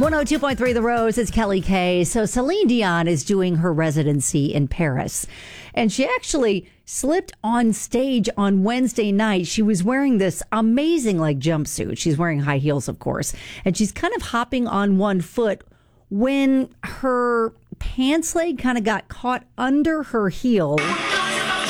102.3 The Rose, it's Kelly Kay. So Celine Dion is doing her residency in Paris. And she actually slipped on stage on Wednesday night. She was wearing this amazing jumpsuit. She's wearing high heels, of course. And she's kind of hopping on one foot when her pants leg kind of got caught under her heel.